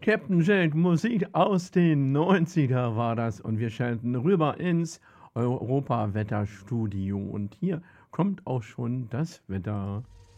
Captain Jack, Musik aus den 90er war das. Und wir schalten rüber ins Europa-Wetterstudio. Und hier kommt auch schon das Wetter.